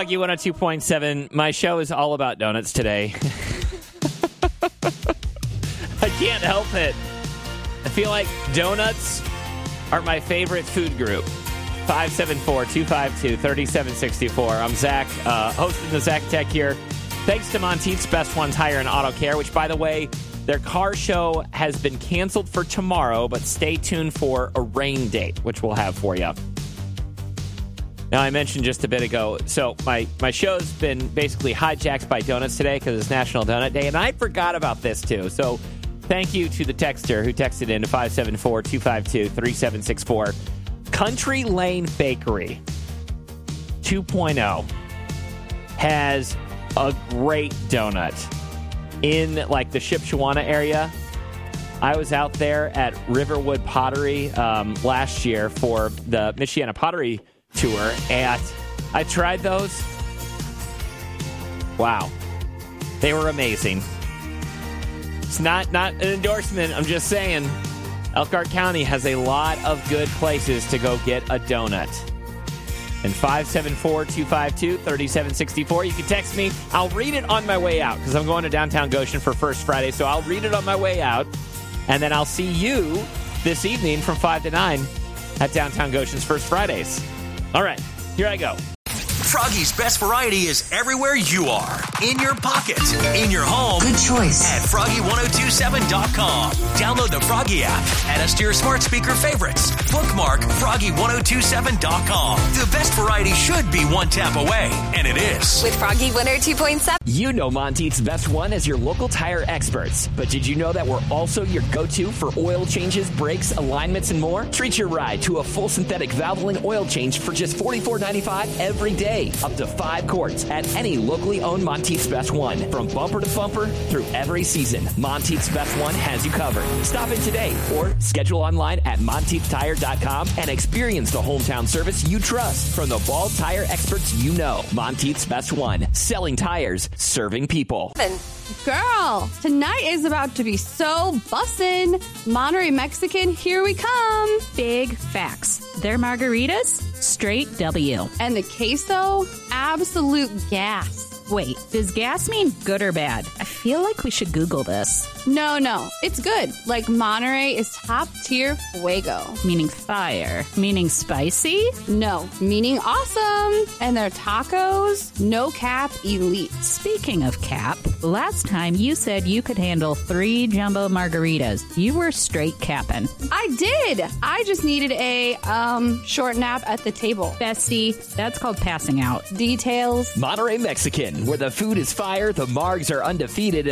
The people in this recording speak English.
Froggy 102.7. My show is all about donuts today. I can't help it. I feel like donuts are my favorite food group. 574-252-3764. I'm Zach, hosting the Zach Tech here. Thanks to Monteith's Best One Tire and Auto Care, which, by the way, their car show has been canceled for tomorrow, but stay tuned for a rain date, which we'll have for you. Now, I mentioned just a bit ago, so my show's been basically hijacked by donuts today because it's National Donut Day, and I forgot about this, too. So thank you to the texter who texted in to 574-252-3764. Country Lane Bakery 2.0 has a great donut in like the Shipshewana area. I was out there at Riverwood Pottery last year for the Michiana Pottery Tour, and I tried those. Wow. They were amazing. It's not an endorsement. I'm just saying Elkhart County has a lot of good places to go get a donut. And 574-252-3764. You can text me. I'll read it on my way out because I'm going to downtown Goshen for First Friday. So I'll read it on my way out. And then I'll see you this evening from 5 to 9 at downtown Goshen's First Fridays. All right, here I go. Froggy's Best Variety is everywhere you are. In your pocket, in your home. Good choice. At Froggy1027.com. Download the Froggy app. Add us to your smart speaker favorites. Bookmark Froggy1027.com. The best variety should be one tap away, and it is. With Froggy 102.7. You know Monteith's Best One as your local tire experts. But did you know that we're also your go-to for oil changes, brakes, alignments, and more? Treat your ride to a full synthetic Valvoline oil change for just $44.95 every day. Up to 5 quarts at any locally owned Monteith's Best One. From bumper to bumper through every season, Monteith's Best One has you covered. Stop in today or schedule online at MonteithTire.com and experience the hometown service you trust from the Ball Tire experts you know. Monteith's Best One. Selling tires, serving people. Girl, tonight is about to be so bussin'. Monterey Mexican, here we come. Big facts. Their margaritas, straight W. And the queso, absolute gas. Wait, does gas mean good or bad? I feel like we should Google this. No, it's good. Like Monterey is top tier fuego. Meaning fire. Meaning spicy? No, meaning awesome. And their tacos, no cap elite. Speaking of cap, last time you said you could handle 3 jumbo margaritas. You were straight capping. I did. I just needed a short nap at the table. Bessie, that's called passing out. Details. Monterey Mexican, where the food is fire, the margs are undefeated,